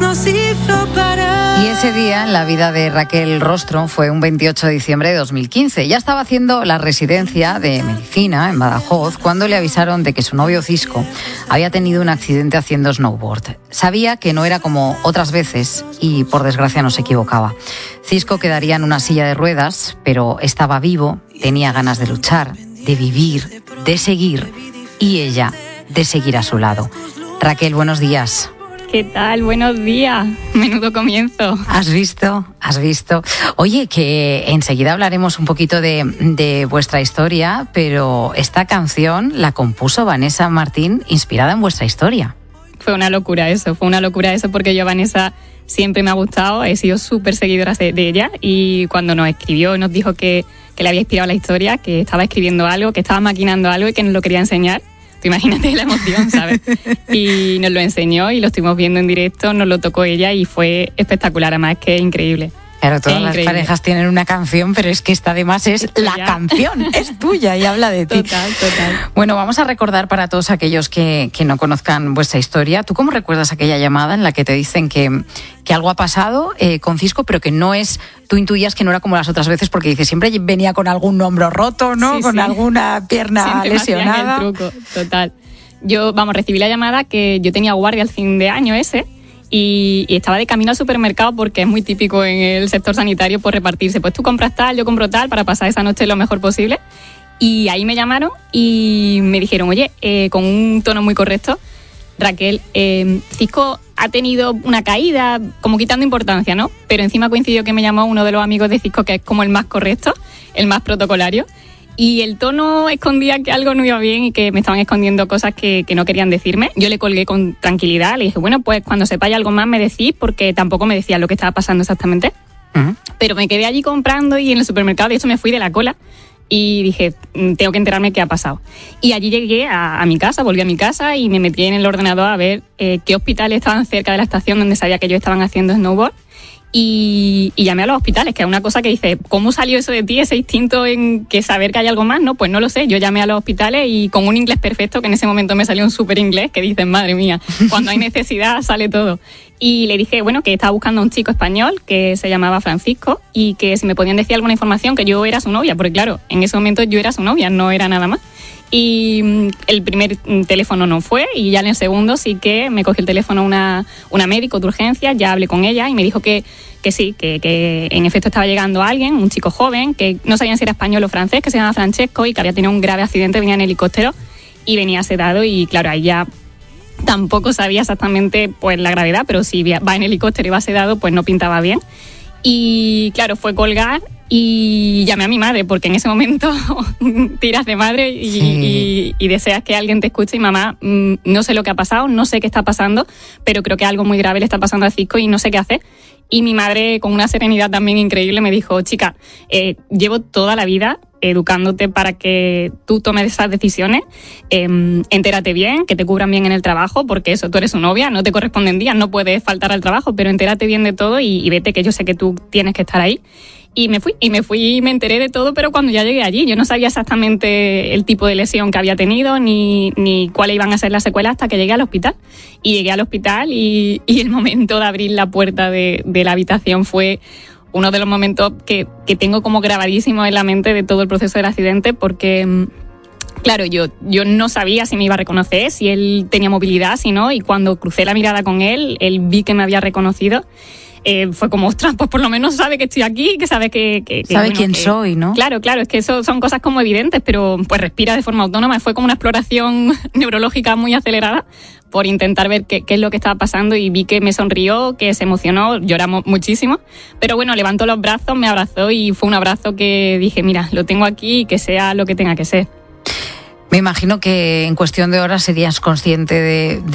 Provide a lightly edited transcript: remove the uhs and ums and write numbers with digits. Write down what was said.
Y ese día en la vida de Raquel Rostro fue un 28 de diciembre de 2015. Ya estaba haciendo la residencia de medicina en Badajoz cuando le avisaron de que su novio Cisco había tenido un accidente haciendo snowboard. Sabía que no era como otras veces y por desgracia no se equivocaba. Cisco quedaría en una silla de ruedas, pero estaba vivo, tenía ganas de luchar, de vivir, de seguir y ella de seguir a su lado. Raquel, buenos días. ¿Qué tal? Buenos días. Menudo comienzo. ¿Has visto? Oye, que enseguida hablaremos un poquito de vuestra historia, pero esta canción la compuso Vanessa Martín inspirada en vuestra historia. Fue una locura eso porque yo a Vanessa siempre me ha gustado, he sido súper seguidora de ella y cuando nos escribió nos dijo que le había inspirado la historia, que estaba escribiendo algo, que estaba maquinando algo y que nos lo quería enseñar. Imagínate la emoción, ¿sabes? Y nos lo enseñó y lo estuvimos viendo en directo, nos lo tocó ella y fue espectacular, además es que es increíble. Claro, todas las parejas tienen una canción, pero es que esta además es la canción, es tuya y habla de ti. Total. Bueno, vamos a recordar para todos aquellos que no conozcan vuestra historia. ¿Tú cómo recuerdas aquella llamada en la que te dicen que algo ha pasado con Cisco, pero que no es, tú intuías que no era como las otras veces, porque dices, siempre venía con algún hombro roto, ¿no? Sí, con alguna pierna siempre lesionada. Me hacían el truco, total. Yo, recibí la llamada que yo tenía guardia al fin de año ese, y estaba de camino al supermercado porque es muy típico en el sector sanitario por repartirse. Pues tú compras tal, yo compro tal para pasar esa noche lo mejor posible. Y ahí me llamaron y me dijeron, oye, con un tono muy correcto, Raquel, Cisco ha tenido una caída, como quitando importancia, ¿no? Pero encima coincidió que me llamó uno de los amigos de Cisco que es como el más correcto, el más protocolario. Y el tono escondía que algo no iba bien y que me estaban escondiendo cosas que no querían decirme. Yo le colgué con tranquilidad, le dije, bueno, pues cuando sepáis algo más me decís, porque tampoco me decían lo que estaba pasando exactamente. Uh-huh. Pero me quedé allí comprando y en el supermercado, de hecho me fui de la cola y dije, tengo que enterarme qué ha pasado. Y allí llegué a mi casa, volví a mi casa y me metí en el ordenador a ver qué hospitales estaban cerca de la estación donde sabía que ellos estaban haciendo snowboard. Y llamé a los hospitales, que es una cosa que dice, ¿cómo salió eso de ti, ese instinto en que saber que hay algo más? No, pues no lo sé, yo llamé a los hospitales y con un inglés perfecto, que en ese momento me salió un súper inglés, que dicen, madre mía, cuando hay necesidad sale todo. Y le dije, bueno, que estaba buscando a un chico español que se llamaba Francisco y que si me podían decir alguna información, que yo era su novia, porque claro, en ese momento yo era su novia, no era nada más. Y el primer teléfono no fue y ya en el segundo sí que me cogió el teléfono una médico de urgencia, ya hablé con ella y me dijo que sí, que en efecto estaba llegando alguien, un chico joven, que no sabían si era español o francés, que se llama Francesco y que había tenido un grave accidente, venía en helicóptero y venía sedado y claro, ahí ya tampoco sabía exactamente pues la gravedad, pero si va en helicóptero y va sedado pues no pintaba bien. Y claro, fue colgar y llamé a mi madre, porque en ese momento tiras de madre y deseas que alguien te escuche y mamá, no sé lo que ha pasado, no sé qué está pasando, pero creo que algo muy grave le está pasando a Cisco y no sé qué hacer. Y mi madre, con una serenidad también increíble, me dijo, chica, llevo toda la vida educándote para que tú tomes esas decisiones, entérate bien, que te cubran bien en el trabajo, porque eso, tú eres su novia, no te corresponden días, no puedes faltar al trabajo, pero entérate bien de todo y vete, que yo sé que tú tienes que estar ahí. Y me fui y me enteré de todo, pero cuando ya llegué allí, yo no sabía exactamente el tipo de lesión que había tenido ni cuáles iban a ser las secuelas hasta que llegué al hospital. Y llegué al hospital y el momento de abrir la puerta de la habitación fue uno de los momentos que tengo como grabadísimo en la mente de todo el proceso del accidente, porque claro, yo no sabía si me iba a reconocer, si él tenía movilidad, si no, y cuando crucé la mirada con él vi que me había reconocido. Fue como, ostras, pues por lo menos sabe que estoy aquí, que sabe que sabe quién soy, ¿no? Claro, es que eso son cosas como evidentes, pero pues respira de forma autónoma. Fue como una exploración neurológica muy acelerada por intentar ver qué es lo que estaba pasando y vi que me sonrió, que se emocionó, lloramos muchísimo, pero bueno, levantó los brazos, me abrazó y fue un abrazo que dije, mira, lo tengo aquí y que sea lo que tenga que ser. Me imagino que en cuestión de horas serías consciente de